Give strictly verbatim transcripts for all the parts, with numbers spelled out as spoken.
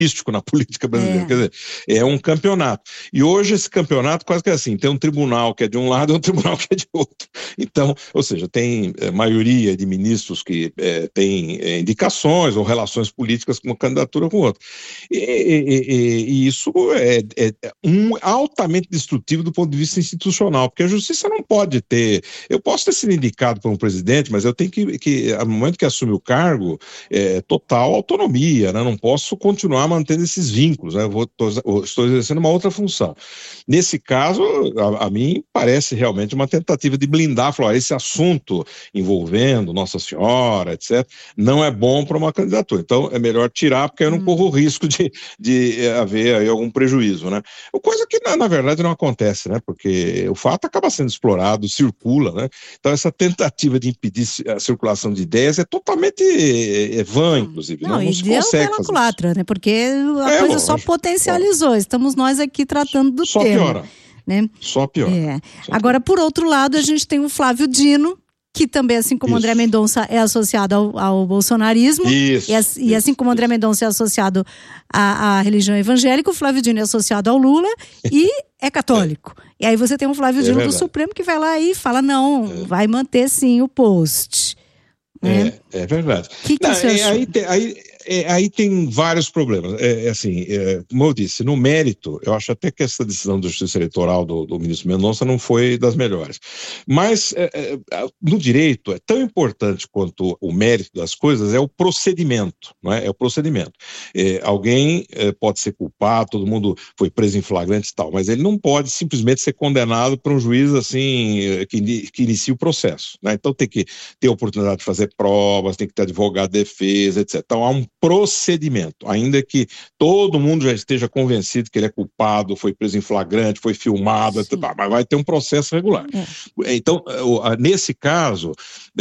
na política brasileira, É. quer dizer, é um campeonato. E hoje esse campeonato quase que é assim, tem um tribunal que é de um lado e um tribunal que é de outro. Então, ou seja, tem é, maioria de ministros que é, tem é, indicações ou relações políticas com uma candidatura com outra. E, e, e, e isso é, é um altamente destrutivo do ponto de vista institucional, porque a justiça não pode ter, eu posso ter sido indicado por um presidente, mas eu tenho que, que no momento que assume o cargo, é, total autonomia, né? Não posso continuar mantendo esses vínculos, né? Eu vou, tô, estou exercendo uma outra função. Nesse caso, a, a mim parece realmente uma tentativa de blindar, falar, esse assunto envolvendo Nossa Senhora, etcétera, não é bom para uma candidatura, então é melhor tirar, porque eu não corro o risco de, de haver aí algum prejuízo, né? Coisa que na, na verdade não acontece, né? Porque o fato acaba sendo explorado, circula, né? Então essa tentativa de impedir a circulação de ideias é totalmente é, vã, inclusive. Não, Não, não e se deu consegue pela fazer culatra, né? Porque a É, coisa lógico, só potencializou. Estamos nós aqui tratando do Só tema. piora. Né? Só piora. É. Só Agora, por outro lado, a gente tem o Flávio Dino, que também, assim como o André Isso. Mendonça, é associado ao, ao bolsonarismo. Isso, E, as- e isso, assim como o André isso. Mendonça é associado à, à religião evangélica, o Flávio Dino é associado ao Lula e é católico. E aí você tem o Flávio É Dino do verdade. Supremo que vai lá e fala, não, vai manter sim o post. Né? É, é verdade. Que que Não, você é, achou? aí, tem, aí, é, aí tem vários problemas. É, é assim, é, como eu disse, no mérito, eu acho até que essa decisão da Justiça Eleitoral do, do ministro Mendonça não foi das melhores. Mas é, é, no direito, é tão importante quanto o mérito das coisas é o procedimento, não é? É o procedimento. É, alguém é, pode ser culpado, todo mundo foi preso em flagrante e tal, mas ele não pode simplesmente ser condenado por um juiz assim que, que inicie o processo, né? Então tem que ter a oportunidade de fazer provas, tem que ter advogado de defesa, etcétera. Então há um procedimento, ainda que todo mundo já esteja convencido que ele é culpado, foi preso em flagrante, foi filmado, etcétera, mas vai ter um processo regular. É. Então, nesse caso,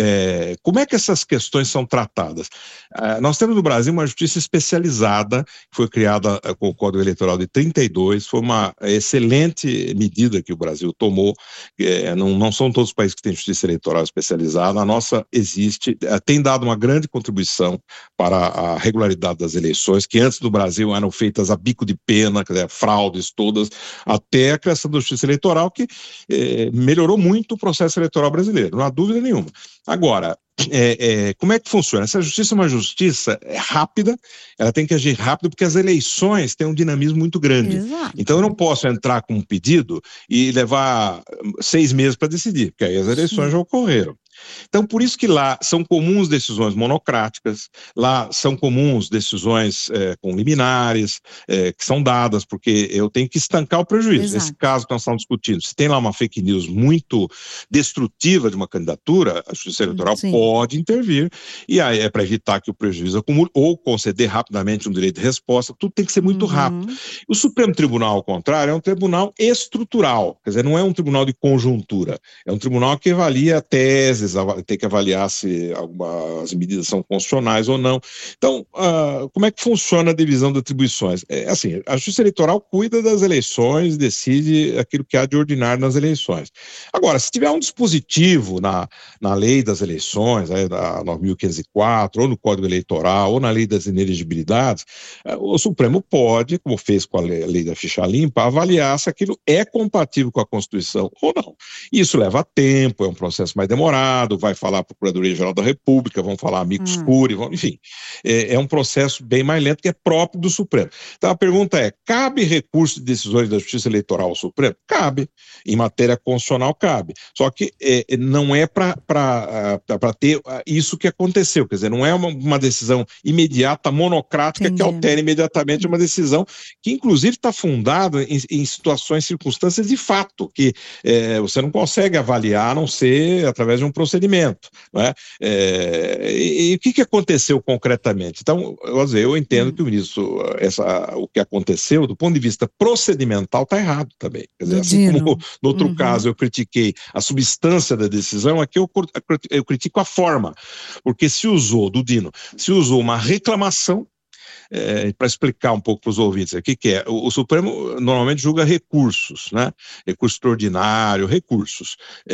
é, como é que essas questões são tratadas? Uh, nós temos no Brasil uma justiça especializada, que foi criada uh, com o Código Eleitoral de trinta e dois, foi uma excelente medida que o Brasil tomou, é, não, não são todos os países que têm justiça eleitoral especializada, a nossa existe, uh, tem dado uma grande contribuição para a regularidade das eleições, que antes do Brasil eram feitas a bico de pena, quer dizer, fraudes todas, até a criação da justiça eleitoral, que eh, melhorou muito o processo eleitoral brasileiro, não há dúvida nenhuma. Agora, É, é, como é que funciona? Essa justiça é uma justiça rápida, ela tem que agir rápido porque as eleições têm um dinamismo muito grande. Exato. Então eu não posso entrar com um pedido e levar seis meses para decidir, porque aí as eleições Sim. já ocorreram. Então, por isso que lá são comuns decisões monocráticas, lá são comuns decisões é, com liminares, é, que são dadas, porque eu tenho que estancar o prejuízo. Exato. Nesse caso que nós estamos discutindo, se tem lá uma fake news muito destrutiva de uma candidatura, a Justiça Eleitoral Sim. pode intervir, e aí é para evitar que o prejuízo acumule, ou conceder rapidamente um direito de resposta, tudo tem que ser muito Uhum. rápido. O Supremo Tribunal, ao contrário, é um tribunal estrutural, quer dizer, não é um tribunal de conjuntura, é um tribunal que avalia teses, tem que avaliar se algumas medidas são constitucionais ou não. Então, uh, como é que funciona a divisão de atribuições? É assim, a Justiça Eleitoral cuida das eleições, decide aquilo que há de ordinário nas eleições. Agora, se tiver um dispositivo na, na lei das eleições, aí, da nove mil quinhentos e quatro, ou no Código Eleitoral, ou na lei das inelegibilidades, uh, o Supremo pode, como fez com a lei, a lei da ficha limpa, avaliar se aquilo é compatível com a Constituição ou não. Isso leva tempo, é um processo mais demorado, vai falar para a Procuradoria-Geral da República, vão falar amicus Hum. curiae, vão, enfim, é, é um processo bem mais lento que é próprio do Supremo. Então a pergunta é, cabe recurso de decisões da Justiça Eleitoral ao Supremo? Cabe, em matéria constitucional cabe, só que é, não é para ter isso que aconteceu, quer dizer, não é uma, uma decisão imediata, monocrática, Entendi. que altera imediatamente uma decisão que inclusive está fundada em, em situações, circunstâncias de fato, que é, você não consegue avaliar a não ser através de um procedimento, não é? É, e, e o que, que aconteceu concretamente? Então, eu, eu entendo Hum. que o ministro, essa, o que aconteceu, do ponto de vista procedimental, está errado também. Quer dizer, Do assim Dino. como no outro Uhum. caso eu critiquei a substância da decisão, aqui eu, eu critico a forma, porque se usou, do Dino, se usou uma reclamação é, para explicar um pouco para os ouvintes, o que, que é? O, o Supremo normalmente julga recursos, né? Recurso extraordinário, recursos.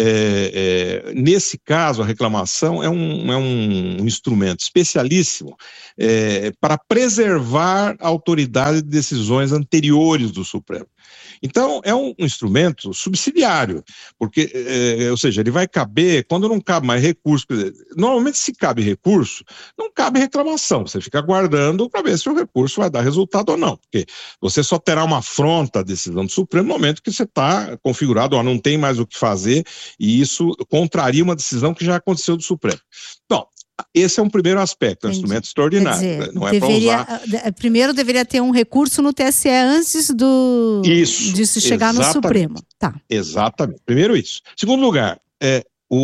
É, é, nesse caso, a reclamação é um, é um instrumento especialíssimo é, para preservar a autoridade de decisões anteriores do Supremo. Então, é um instrumento subsidiário, porque, é, ou seja, ele vai caber quando não cabe mais recurso. Normalmente, se cabe recurso, não cabe reclamação. Você fica aguardando para ver se o recurso vai dar resultado ou não, porque você só terá uma afronta à decisão do Supremo no momento que você está configurado, ó, não tem mais o que fazer, e isso contraria uma decisão que já aconteceu do Supremo. Bom, esse é um primeiro aspecto, é um instrumento extraordinário. Quer dizer, não é deveria, para usar... Primeiro deveria ter um recurso no T S E antes do, isso, de se chegar no Supremo. Tá. Exatamente. Primeiro isso. Segundo lugar, é,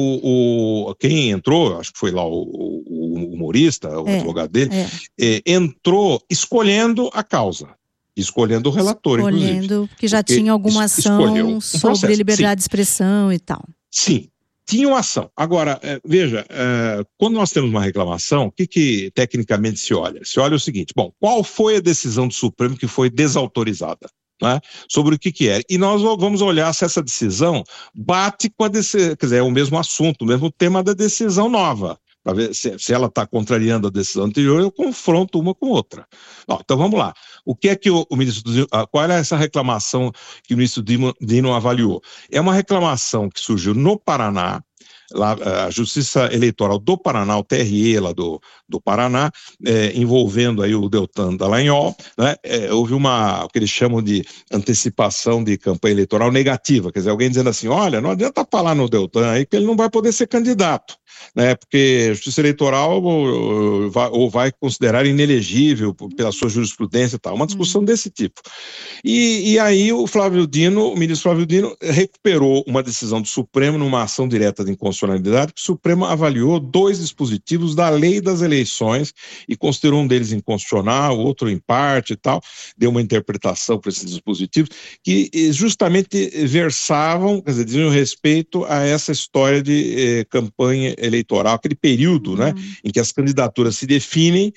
o, o, quem entrou, acho que foi lá o, o, o humorista, o é, advogado dele, é. É, entrou escolhendo a causa. Escolhendo o relator, escolhendo, inclusive. Porque já porque tinha alguma ação um sobre processo. liberdade Sim. de expressão e tal. Sim. Tinha uma ação. Agora, é, veja, é, quando nós temos uma reclamação, o que, que tecnicamente se olha? Se olha o seguinte, bom, qual foi a decisão do Supremo que foi desautorizada? Né, sobre o que que é. E nós vamos olhar se essa decisão bate com a decisão, quer dizer, é o mesmo assunto, o mesmo tema da decisão nova. Para ver se, se ela está contrariando a decisão anterior, eu confronto uma com outra. Ó, então vamos lá. O que é que o, o ministro Dino, qual é essa reclamação que o ministro Dino, Dino avaliou? É uma reclamação que surgiu no Paraná. Lá, a Justiça Eleitoral do Paraná, o T R E lá do, do Paraná, é, envolvendo aí o Deltan Dallagnol, né, é, houve uma, o que eles chamam de antecipação de campanha eleitoral negativa, quer dizer, alguém dizendo assim, olha, não adianta falar no Deltan aí que ele não vai poder ser candidato, né, porque a Justiça Eleitoral ou vai, ou vai considerar inelegível pela sua jurisprudência e tal, uma discussão hum. desse tipo. E, e aí o Flávio Dino, o ministro Flávio Dino, recuperou uma decisão do Supremo numa ação direta de inconstitucionalidade, que o Supremo avaliou dois dispositivos da lei das eleições e considerou um deles inconstitucional, outro em parte e tal, deu uma interpretação para esses dispositivos que justamente versavam, quer dizer, diziam respeito a essa história de eh, campanha eleitoral, aquele período, uhum. né, em que as candidaturas se definem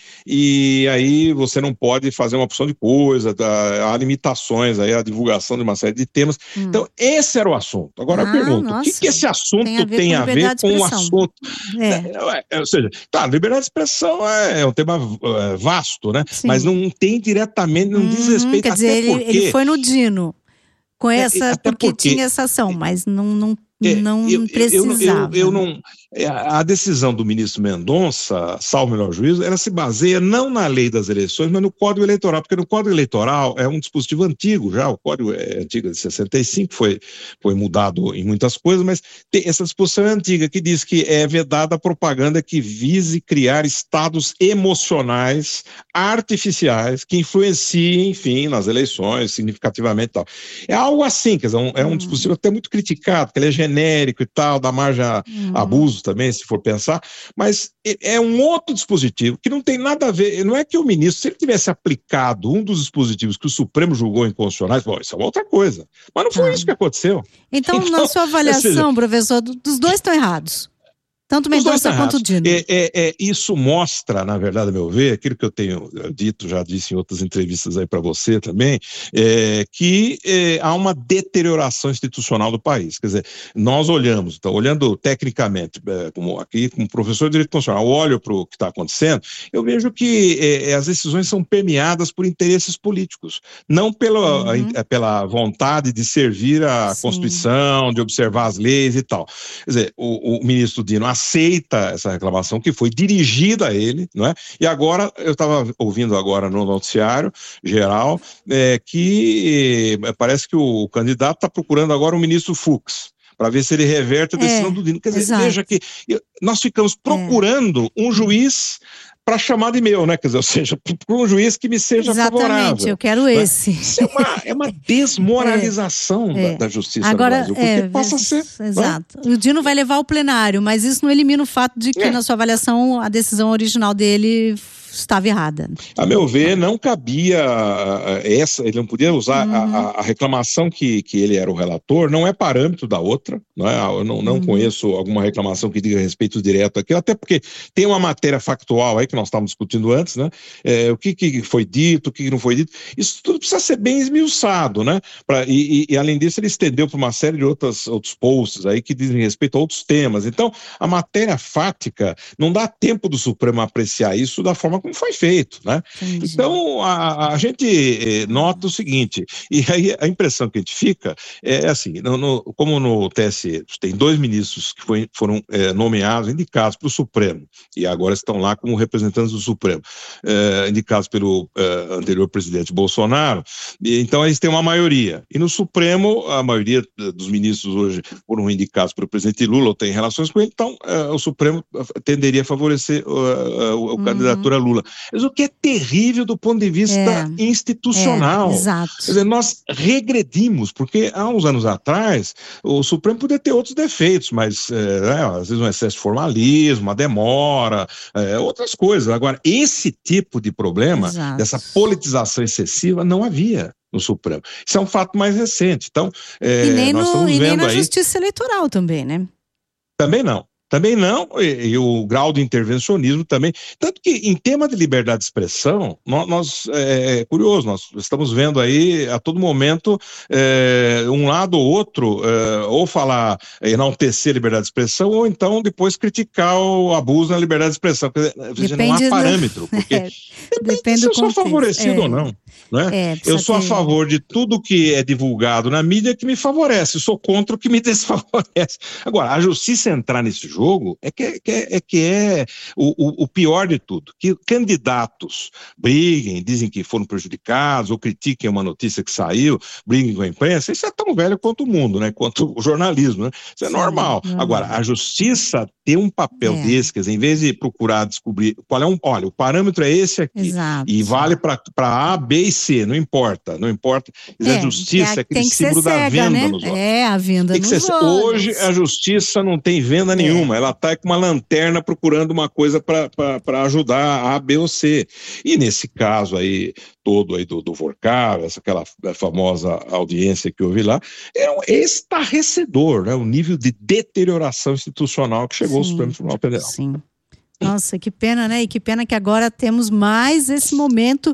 e aí você não pode fazer uma opção de coisa, tá, há limitações aí, a divulgação de uma série de temas. Uhum. Então, esse era o assunto. Agora ah, eu pergunto, nossa. o que, que esse assunto tem a ver, tem a ver com o assunto? É. É, ou seja, tá, liberdade de expressão é, é um tema é, vasto, né? Sim. Mas não tem diretamente, não uhum, diz respeito quer dizer, até ele, porque... ele foi no Dino com essa, é, porque, porque tinha essa ação, mas não, não, é, não eu, precisava. Eu, eu, eu não... A decisão do ministro Mendonça, salvo o melhor juízo, ela se baseia não na lei das eleições, mas no Código Eleitoral, porque no Código Eleitoral é um dispositivo antigo já, o Código é antigo de sessenta e cinco, foi, foi mudado em muitas coisas, mas tem essa disposição é antiga, que diz que é vedada a propaganda que vise criar estados emocionais artificiais que influenciem, enfim, nas eleições, significativamente e tal. É algo assim, quer dizer, um, é um dispositivo até muito criticado, porque ele é genérico e tal, dá margem a hum. abuso também, se for pensar, mas é um outro dispositivo que não tem nada a ver, não é que o ministro, se ele tivesse aplicado um dos dispositivos que o Supremo julgou inconstitucionais, bom, isso é uma outra coisa, mas não foi ah. isso que aconteceu. Então, então na sua avaliação, seja, professor, dos dois estão errados. Tanto Mendonça quanto o Dino. É, é, é, isso mostra, na verdade, a meu ver, aquilo que eu tenho dito, já disse em outras entrevistas aí para você também, é, que é, há uma deterioração institucional do país. Quer dizer, nós olhamos, então, olhando tecnicamente, é, como aqui, como professor de direito constitucional, eu olho para o que está acontecendo, eu vejo que é, as decisões são permeadas por interesses políticos, não pela, uhum. a, pela vontade de servir a Sim. Constituição, de observar as leis e tal. Quer dizer, o, o ministro Dino aceita essa reclamação que foi dirigida a ele, não é? E agora, eu estava ouvindo agora no noticiário geral, é, que é, parece que o candidato está procurando agora o ministro Fux, para ver se ele reverte a decisão é, do Dino. Quer dizer, exato. Veja que nós ficamos procurando é. um juiz para chamar de meu, né? Quer dizer, ou seja, para um juiz que me seja Exatamente, favorável. Exatamente, eu quero né? esse. Isso é uma, é uma desmoralização é, da, da justiça Agora, no Brasil, porque é, passa a ser... Exato. Né? O Dino vai levar ao plenário, mas isso não elimina o fato de que, é. na sua avaliação, a decisão original dele estava errada. A meu ver, não cabia essa, ele não podia usar uhum. a, a reclamação que, que ele era o relator, não é parâmetro da outra, não é? Eu não, não uhum. conheço alguma reclamação que diga respeito direto àquilo, até porque tem uma matéria factual aí que nós estávamos discutindo antes, né? É, o que, que foi dito, o que não foi dito, isso tudo precisa ser bem esmiuçado, né? Pra, e, e, e além disso ele estendeu para uma série de outras, outros posts aí que dizem respeito a outros temas, então a matéria fática não dá tempo do Supremo apreciar isso da forma como foi feito, né? Entendi. Então a, a gente eh, nota o seguinte, e aí a impressão que a gente fica é assim, no, no, como no T S E tem dois ministros que foi, foram eh, nomeados, indicados para o Supremo, e agora estão lá como representantes do Supremo, eh, indicados pelo eh, anterior presidente Bolsonaro, e, então eles têm uma maioria, e no Supremo a maioria dos ministros hoje foram indicados pelo presidente Lula, ou tem relações com ele, então eh, o Supremo tenderia a favorecer uh, uh, a uhum. candidatura Lula. Mas o que é terrível do ponto de vista é, institucional. É, exato. Quer dizer, nós regredimos, porque há uns anos atrás o Supremo podia ter outros defeitos, mas é, às vezes um excesso de formalismo, uma demora, é, outras coisas. Agora, esse tipo de problema, exato. Dessa politização excessiva, não havia no Supremo. Isso é um fato mais recente. Então, é, e nem, nós no, estamos e vendo nem na aí... justiça eleitoral também, né? Também não. Também não, e, e o grau de intervencionismo também. Tanto que, em tema de liberdade de expressão, nós, nós é, é curioso, nós estamos vendo aí a todo momento é, um lado ou outro, é, ou falar, enaltecer a liberdade de expressão, ou então depois criticar o abuso da liberdade de expressão. Quer dizer, não há parâmetro, porque é, depende, depende se eu do sou contexto. favorecido é. ou não. Não é? É, eu sou ter... a favor de tudo que é divulgado na mídia que me favorece, sou contra o que me desfavorece. Agora, a justiça entrar nesse jogo é que é, que é, é, que é o, o, o pior de tudo, que candidatos briguem, dizem que foram prejudicados ou critiquem uma notícia que saiu, briguem com a imprensa, isso é tão velho quanto o mundo, né? Quanto o jornalismo, né? Isso é Sim, normal. Não. Agora, a justiça tem um papel é. desse, quer dizer, em vez de procurar descobrir qual é um, olha, o parâmetro é esse aqui, Exato. E vale para A, B e C, não importa, não importa. É, a justiça é, é aquele símbolo da cega, venda né? nos olhos. É, a venda tem que nos ser, olhos. Hoje a justiça não tem venda é. nenhuma, ela está com uma lanterna procurando uma coisa para ajudar A, B ou C. E nesse caso aí, todo aí do, do Vorcar, essa aquela famosa audiência que eu vi lá, é um estarrecedor, né? O nível de deterioração institucional que chegou sim, ao Supremo Tribunal Federal. Sim. Nossa, que pena, né? E que pena que agora temos mais esse momento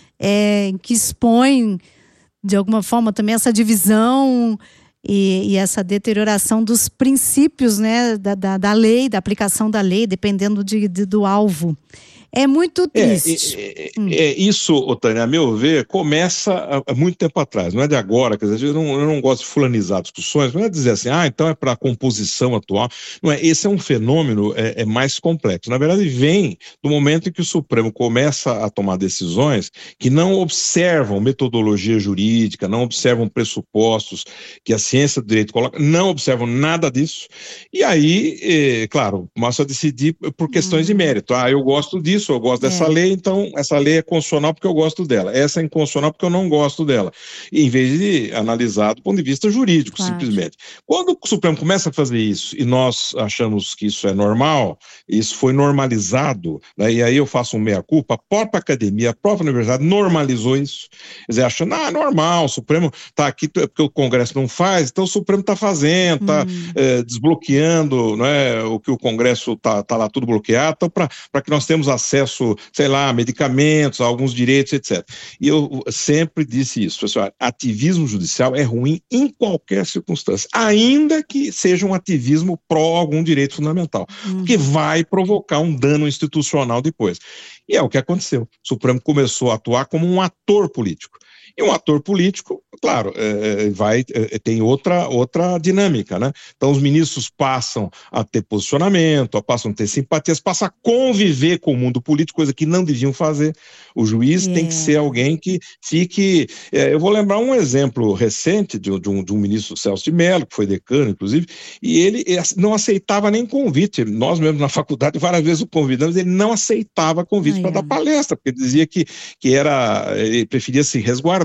é, que expõe, de alguma forma, também essa divisão e, e essa deterioração dos princípios, né, da, da, da lei, da aplicação da lei, dependendo de, de, do alvo. É muito triste. É, é, hum. é, isso, Otânia, a meu ver, começa há, há muito tempo atrás, não é de agora, quer dizer, eu não, eu não gosto de fulanizar discussões, não é dizer assim, ah, então é para a composição atual, não é, esse é um fenômeno é, é mais complexo, na verdade vem do momento em que o Supremo começa a tomar decisões que não observam metodologia jurídica, não observam pressupostos que a ciência do direito coloca, não observam nada disso, e aí, é, claro, começa a decidir por questões hum. de mérito, ah, eu gosto disso, eu gosto dessa é. lei, então essa lei é constitucional porque eu gosto dela, essa é inconstitucional porque eu não gosto dela, e, em vez de analisar do ponto de vista jurídico, claro. simplesmente. Quando o Supremo começa a fazer isso, e nós achamos que isso é normal, isso foi normalizado, né, e aí eu faço um meia-culpa, a própria academia, a própria universidade normalizou isso, quer dizer, achando, ah, normal, o Supremo está aqui porque o Congresso não faz, então o Supremo está fazendo, está hum. é, desbloqueando, né, o que o Congresso está tá lá tudo bloqueado, então para que nós temos acesso, sei lá, a medicamentos, a alguns direitos, etcétera. E eu sempre disse isso, pessoal, ativismo judicial é ruim em qualquer circunstância, ainda que seja um ativismo pró algum direito fundamental, uhum. porque vai provocar um dano institucional depois. E é o que aconteceu. O Supremo começou a atuar como um ator político. E um ator político, claro, é, vai, é, tem outra, outra dinâmica, né? Então os ministros passam a ter posicionamento, passam a ter simpatias, passam a conviver com o mundo político, coisa que não deviam fazer. O juiz yeah. tem que ser alguém que fique... É, eu vou lembrar um exemplo recente de, de, um, de um ministro, Celso de Mello, que foi decano, inclusive, e ele não aceitava nem convite. Nós mesmos na faculdade, várias vezes o convidamos, ele não aceitava convite ah, para yeah. dar palestra, porque ele dizia que, que era, ele preferia se resguardar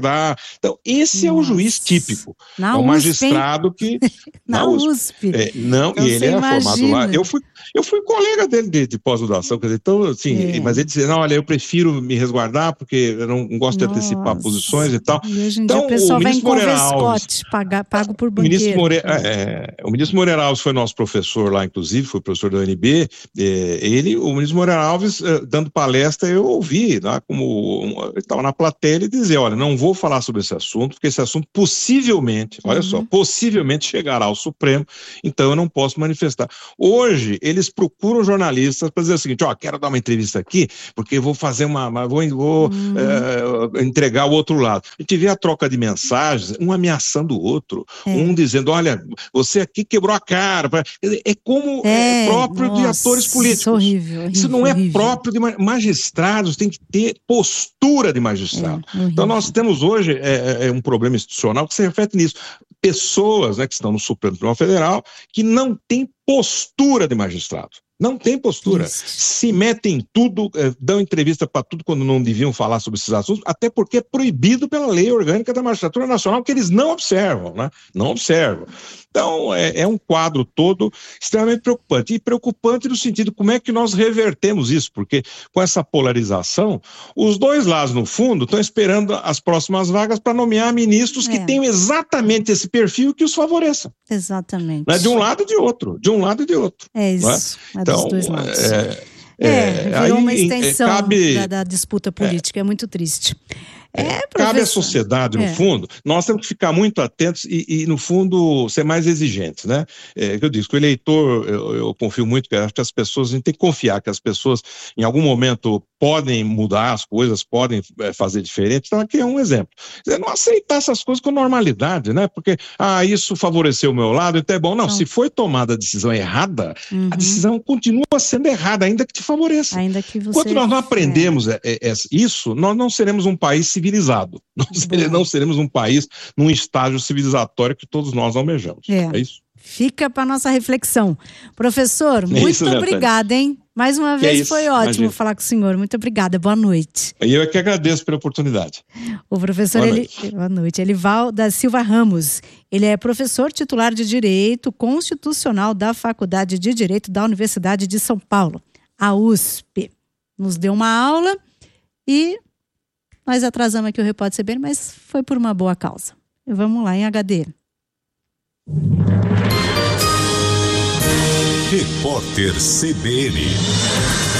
resguardar. Então, esse Nossa. é o juiz típico. Na é o U S P, magistrado que... na, na U S P. U S P. É, não, então, e ele era imagina. formado lá. Eu fui, eu fui colega dele de, de pós-graduação, quer dizer, então, assim, é. mas ele dizia, não, olha, eu prefiro me resguardar porque eu não gosto de Nossa. antecipar posições e tal. E hoje em então, dia o pessoal o vem com Alves, paga, pago por o banqueiro. Ministro, More, é, o ministro Moreira Alves foi nosso professor lá, inclusive, foi professor da U N B. É, ele, o ministro Moreira Alves, é, dando palestra, eu ouvi, lá, como um, ele estava na plateia, ele dizia, olha, não vou falar sobre esse assunto, porque esse assunto possivelmente, olha uhum. só, possivelmente chegará ao Supremo, então eu não posso manifestar. Hoje, eles procuram jornalistas para dizer o seguinte, ó, quero dar uma entrevista aqui, porque eu vou fazer uma, vou, vou uhum. é, entregar o outro lado. A gente vê a troca de mensagens, um ameaçando o outro, é. um dizendo, olha, você aqui quebrou a cara. É como é, é próprio nossa, de atores políticos. Horrível, horrível, isso não é horrível. próprio de magistrados, tem que ter postura de magistrado. É, então nós temos hoje é, é um problema institucional que se reflete nisso. Pessoas, né, que estão no Supremo Tribunal Federal que não têm postura de magistrado. Não tem postura. Isso. Se metem em tudo, eh, dão entrevista para tudo quando não deviam falar sobre esses assuntos, até porque é proibido pela lei orgânica da magistratura nacional, que eles não observam, né? Não observam. Então, é, é um quadro todo extremamente preocupante. E preocupante no sentido, como é que nós revertemos isso? Porque com essa polarização, os dois lados, no fundo, estão esperando as próximas vagas para nomear ministros é. que tenham exatamente esse perfil que os favoreça. Exatamente. Né? De um lado e de outro. De um lado e de outro. É isso. É? É dos então, dois lados. É, é, é virou aí, uma extensão cabe, da, da disputa política. É, é muito triste. É, cabe à sociedade, no é. fundo, nós temos que ficar muito atentos e, e, no fundo, ser mais exigentes, né? É, eu disse que o eleitor, eu, eu confio muito que acho que as pessoas, a gente tem que confiar que as pessoas, em algum momento, podem mudar as coisas, podem é, fazer diferente. Então, aqui é um exemplo. Quer dizer, não aceitar essas coisas com normalidade, né? Porque, ah, isso favoreceu o meu lado, então é bom. Não, então, se foi tomada a decisão errada, uhum. a decisão continua sendo errada, ainda que te favoreça. Ainda que você... Enquanto nós não aprendemos é. É, é, isso, nós não seremos um país civilizado. Nós não seremos um país num estágio civilizatório que todos nós almejamos. É, é isso. Fica para nossa reflexão. Professor, muito é isso, obrigada, hein? Mais uma vez é foi ótimo Imagina. falar com o senhor. Muito obrigada. Boa noite. E eu é que agradeço pela oportunidade. O professor, Boa ele... noite. Boa noite. Elival da Silva Ramos. Ele é professor titular de Direito Constitucional da Faculdade de Direito da Universidade de São Paulo, a U S P. Nos deu uma aula e nós atrasamos aqui o Repórter C B N, mas foi por uma boa causa. Vamos lá, em H D. Repórter C B N.